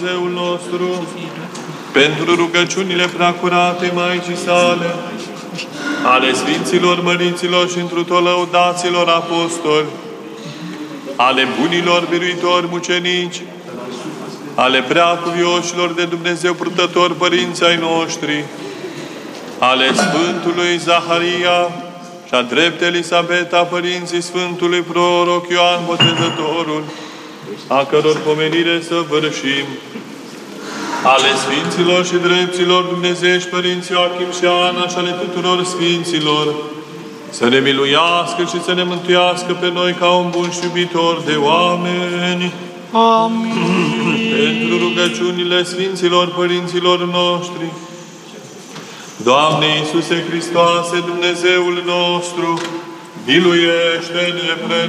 Dumnezeul nostru, pentru rugăciunile preacurate Maicii sale, ale Sfinților Măriților și întru tot lăudaților apostoli, ale bunilor biruitori mucenici, ale preacuvioșilor de Dumnezeu purtători părinții ai noștri, ale Sfântului Zaharia și a drept Elisabeta, părinții Sfântului Proroc Ioan Botezătorul, a căror pomenire să vârșim, ale Sfinților și drepților Dumnezeiești părinții Joachim și Ana și ale tuturor Sfinților, să ne miluiască și să ne mântuiască pe noi ca un bun și iubitor de oameni. Amin. Pentru rugăciunile Sfinților părinților noștri, Doamne Iisuse Hristoase, Dumnezeul nostru, miluiește-ne pe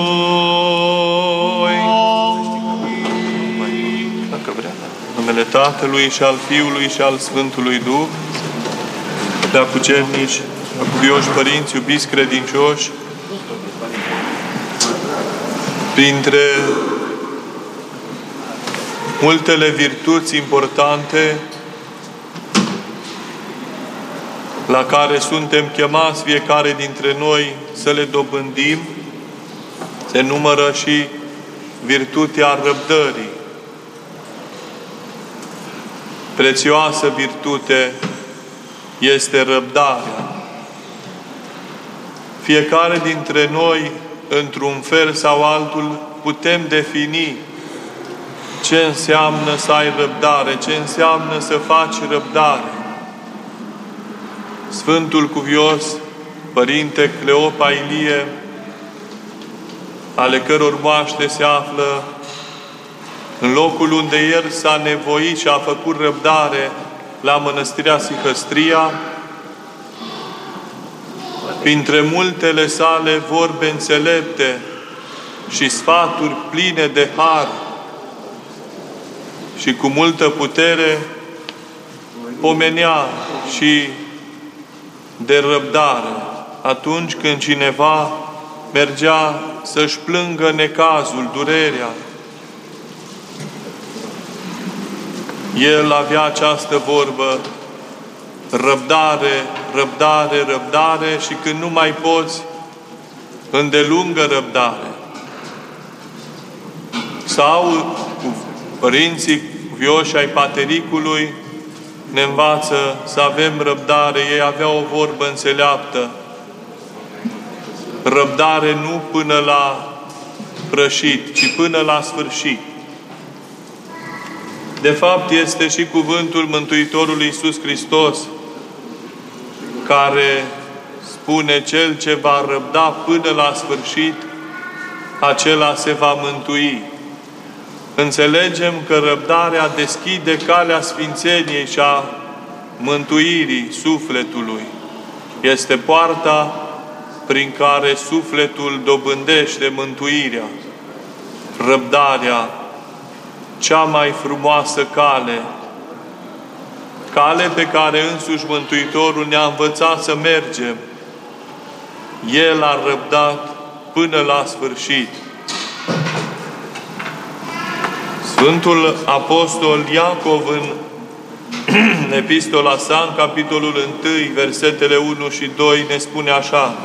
noi! Dacă vrea. Numele Tatălui și al Fiului și al Sfântului Duh, preacucernici, preacuvioși părinți, iubiți credincioși, printre multele virtuți importante la care suntem chemați fiecare dintre noi să le dobândim, se numără și virtutea răbdării. Prețioasă virtute este răbdarea. Fiecare dintre noi, într-un fel sau altul, putem defini ce înseamnă să ai răbdare, ce înseamnă să faci răbdare. Sfântul Cuvios, Părinte Cleopa Ilie, ale căror moaște se află în locul unde el s-a nevoit și a făcut răbdare la Mănăstirea Sihăstria, printre multele sale vorbe înțelepte și sfaturi pline de har și cu multă putere, pomenea și de răbdare atunci când cineva mergea să-și plângă necazul, durerea. El avea această vorbă: răbdare, răbdare, răbdare, și când nu mai poți, îndelungă răbdare. Sau părinții cuvioși ai Patericului ne învață să avem răbdare. Ei aveau o vorbă înțeleaptă: răbdare nu până la prășit, ci până la sfârșit. De fapt, este și cuvântul Mântuitorului Iisus Hristos, care spune: cel ce va răbda până la sfârșit, acela se va mântui. Înțelegem că răbdarea deschide calea sfințeniei și a mântuirii sufletului. Este poarta prin care sufletul dobândește mântuirea. Răbdarea, cea mai frumoasă cale pe care însuși Mântuitorul ne-a învățat să mergem. El a răbdat până la sfârșit. Sfântul Apostol Iacov în Epistola sa, în capitolul 1, versetele 1 și 2, ne spune așa: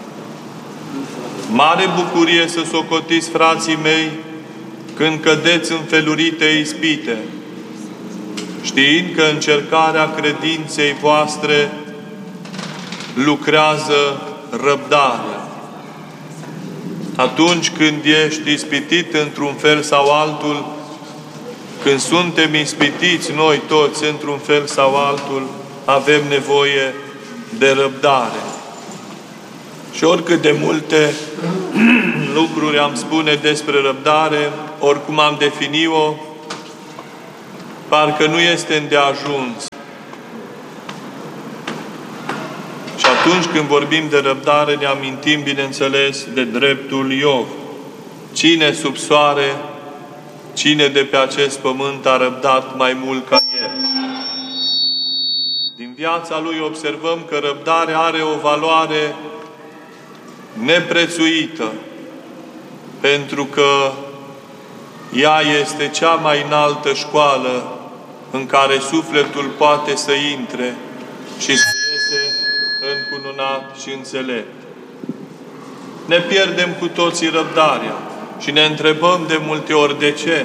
mare bucurie să socotiți, frații mei, când cădeți în felurite ispite, știind că încercarea credinței voastre lucrează răbdarea. Atunci când ești ispitit într-un fel sau altul, când suntem ispitiți noi toți într-un fel sau altul, avem nevoie de răbdare. Și oricât de multe lucruri am spune despre răbdare, oricum am defini-o, parcă nu este îndeajuns. Și atunci când vorbim de răbdare, ne amintim, bineînțeles, de dreptul Iov. Cine sub soare, cine de pe acest pământ a răbdat mai mult ca el? Din viața lui observăm că răbdarea are o valoare neprețuită, pentru că Ea este cea mai înaltă școală în care sufletul poate să intre și să iese încununat și înțelept. Ne pierdem cu toții răbdarea și ne întrebăm de multe ori de ce.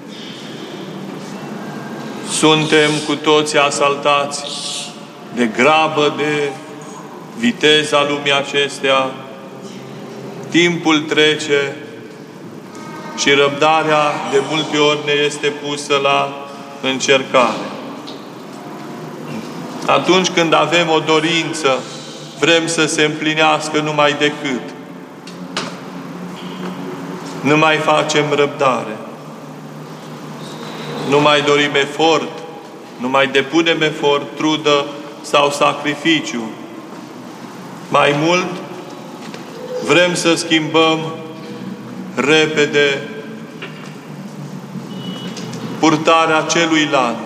Suntem cu toții asaltați de grabă, de viteza lumii acestea. Timpul trece și răbdarea de multe ori ne este pusă la încercare. Atunci când avem o dorință, vrem să se împlinească numai decât. Nu mai facem răbdare. Nu mai dorim efort, nu mai depunem efort, trudă sau sacrificiu. Mai mult, vrem să schimbăm repede purtarea celuilalt,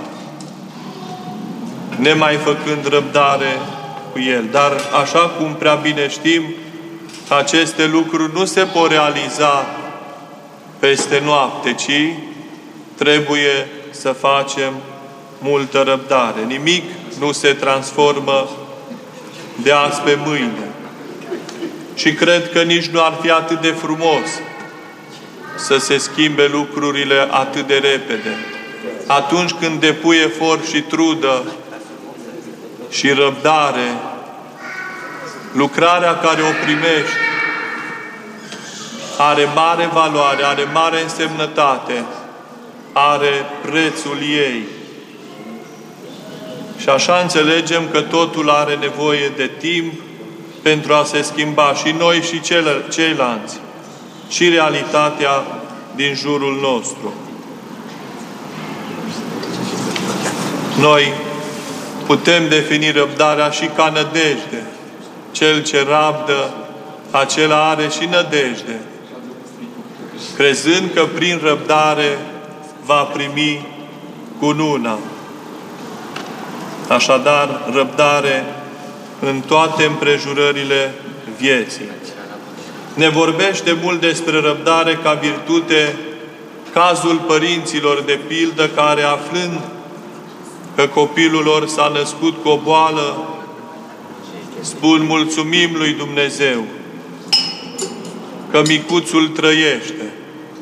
nemai făcând răbdare cu el. Dar, așa cum prea bine știm, aceste lucruri nu se pot realiza peste noapte, ci trebuie să facem multă răbdare. Nimic nu se transformă de azi pe mâine. Și cred că nici nu ar fi atât de frumos să se schimbe lucrurile atât de repede. Atunci când depui efort și trudă și răbdare, lucrarea care o primești are mare valoare, are mare însemnătate, are prețul ei. Și așa înțelegem că totul are nevoie de timp pentru a se schimba și noi și ceilalți, și realitatea din jurul nostru. Noi putem defini răbdarea și ca nădejde. Cel ce rabdă, acela are și nădejde, crezând că prin răbdare va primi cununa. Așadar, răbdare în toate împrejurările vieții. Ne vorbește mult despre răbdare ca virtute cazul părinților, de pildă, care aflând că copilul lor s-a născut cu o boală, spun mulțumim lui Dumnezeu că micuțul trăiește.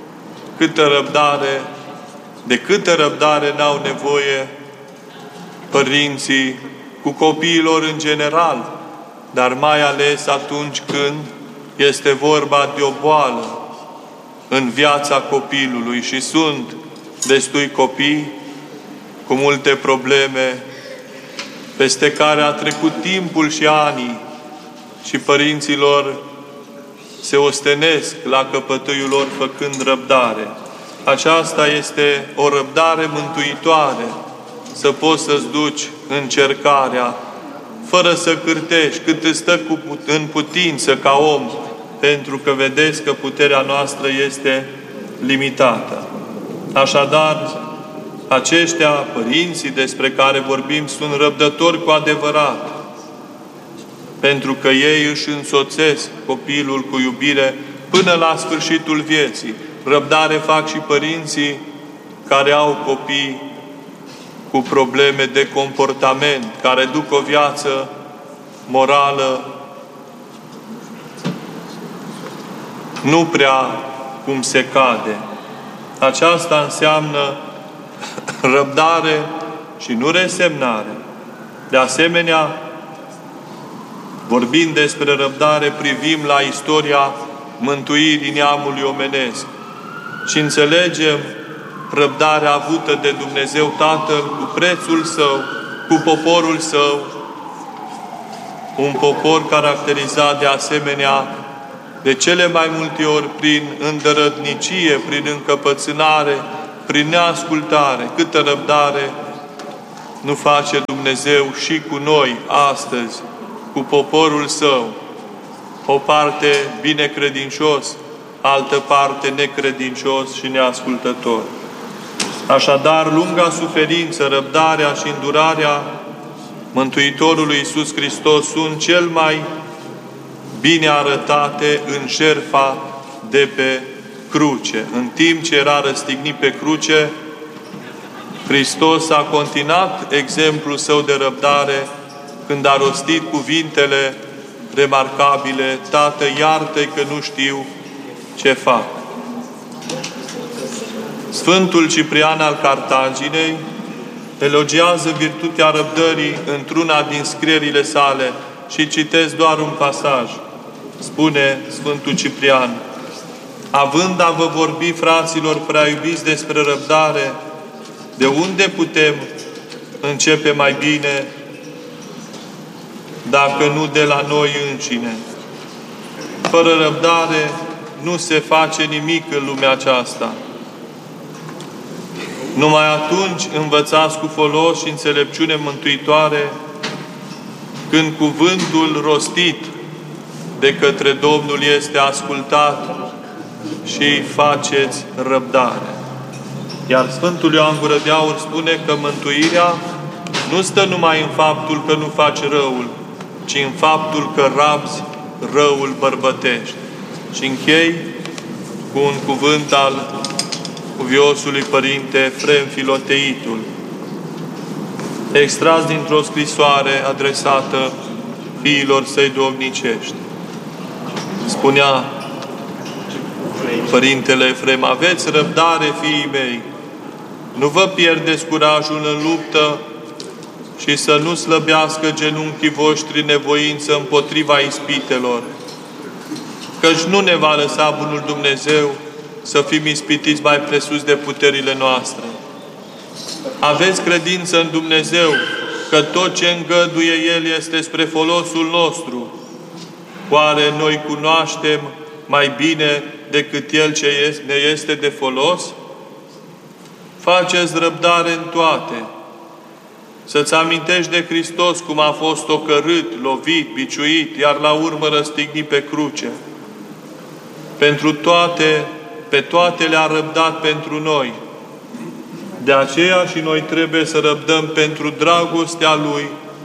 De câtă răbdare n-au nevoie părinții cu copiilor în general, dar mai ales atunci când este vorba de o boală în viața copilului și sunt destui copii cu multe probleme peste care a trecut timpul și anii și părinților se ostenesc la căpătâiul lor făcând răbdare. Aceasta este o răbdare mântuitoare, să poți să-ți duci încercarea fără să cârtești, cât îți stă în putință ca om, pentru că vedeți că puterea noastră este limitată. Așadar, aceștia, părinții despre care vorbim, sunt răbdători cu adevărat, pentru că ei își însoțesc copilul cu iubire până la sfârșitul vieții. Răbdare fac și părinții care au copii cu probleme de comportament, care duc o viață morală nu prea cum se cade. Aceasta înseamnă răbdare și nu resemnare. De asemenea, vorbind despre răbdare, privim la istoria mântuirii neamului omenesc și înțelegem răbdarea avută de Dumnezeu Tatăl cu prețul Său, cu poporul Său, un popor caracterizat de asemenea de cele mai multe ori prin îndărătnicie, prin încăpățânare, prin neascultare. Câtă răbdare nu face Dumnezeu și cu noi astăzi, cu poporul Său, o parte binecredincios, altă parte necredincios și neascultător. Așadar, lunga suferință, răbdarea și îndurarea Mântuitorului Iisus Hristos sunt cel mai bine arătate în jertfa de pe cruce. În timp ce era răstignit pe cruce, Hristos a continuat exemplul Său de răbdare când a rostit cuvintele remarcabile: Tată, iartă-i că nu știu ce fac. Sfântul Ciprian al Cartaginei elogiază virtutea răbdării într-una din scrierile sale și citesc doar un pasaj. Spune Sfântul Ciprian: având a vă vorbi, fraților prea iubiți, despre răbdare, de unde putem începe mai bine dacă nu de la noi înșine? Fără răbdare nu se face nimic în lumea aceasta. Numai atunci învățați cu folos și înțelepciune mântuitoare, când cuvântul rostit de către Domnul este ascultat și faceți răbdare. Iar Sfântul Ioan Gură de Aur spune că mântuirea nu stă numai în faptul că nu faci răul, ci în faptul că rabzi răul bărbătești. Și închei cu un cuvânt al cuviosului Părinte Efrem Filoteitul, extras dintr-o scrisoare adresată fiilor săi duhovnicești. Spunea Părintele Efrem: aveți răbdare, fiii mei, nu vă pierdeți curajul în luptă și să nu slăbească genunchii voștri nevoință împotriva ispitelor, căci nu ne va lăsa bunul Dumnezeu să fim ispitiți mai presus de puterile noastre. Aveți credință în Dumnezeu că tot ce îngăduie El este spre folosul nostru. Oare noi cunoaștem mai bine decât El ce ne este de folos? Faceți răbdare în toate. Să-ți amintești de Hristos cum a fost ocărât, lovit, biciuit, iar la urmă răstignit pe cruce. Pentru toate, pe toate le-a răbdat pentru noi. De aceea și noi trebuie să răbdăm pentru dragostea Lui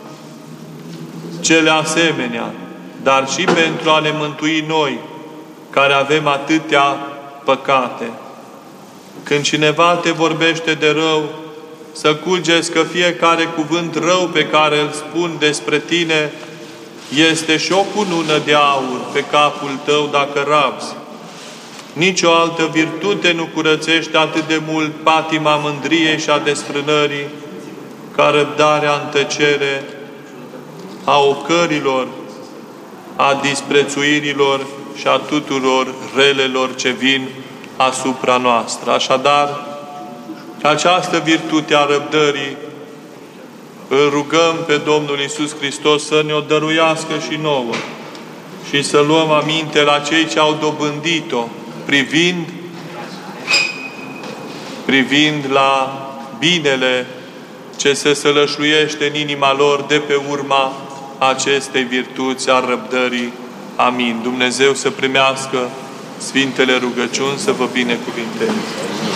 cele asemenea, dar și pentru a ne mântui noi, care avem atâtea păcate. Când cineva te vorbește de rău, să cugeți că fiecare cuvânt rău pe care îl spun despre tine este și o cunună de aur pe capul tău dacă rabzi. Nici o altă virtute nu curățește atât de mult patima mândriei și a desfrânării ca răbdarea în tăcere a ocărilor, a disprețuirilor și a tuturor relelor ce vin asupra noastră. Așadar, această virtute a răbdării îl rugăm pe Domnul Iisus Hristos să ne-o dăruiască și nouă și să luăm aminte la cei ce au dobândit-o, privind la binele ce se sălășluiește în inima lor de pe urma acestei virtuți a răbdării. Amin. Dumnezeu să primească Sfintele rugăciuni, să vă binecuvinteze.